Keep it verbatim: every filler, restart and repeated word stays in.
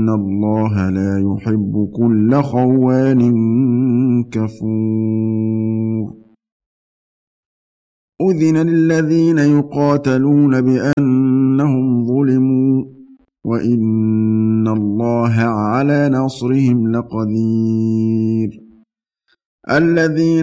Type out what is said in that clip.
إِنَّ اللَّهَ لَا يُحِبُّ كُلَّ خَوَّانٍ كَفُورٍ أُذِنَ لِلَّذِينَ يُقَاتَلُونَ بِأَنَّهُمْ ظُلِمُوا وَإِنَّ اللَّهَ عَلَىٰ نَصْرِهِمْ لَقَدِيرٌ الَّذِينَ